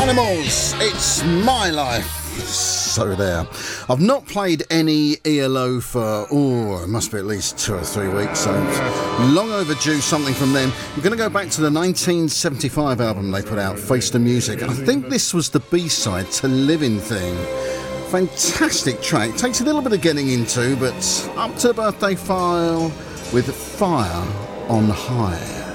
Animals, it's my life. So there. I've not played any ELO for, it must be at least 2 or 3 weeks, so long overdue something from them. We're going to go back to the 1975 album they put out, Face the Music. I think this was the B-side to Living Thing. Fantastic track. Takes a little bit of getting into, but up to the birthday file with Fire on High.